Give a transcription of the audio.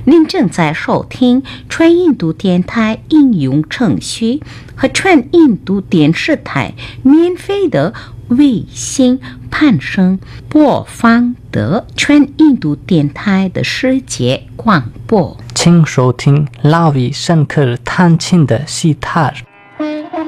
您正在收听全印度电台应用程序和全印度电视台免费的卫星攀升播放的全印度电台的世界广播。 请收听拉维申克弹琴的西塔尔。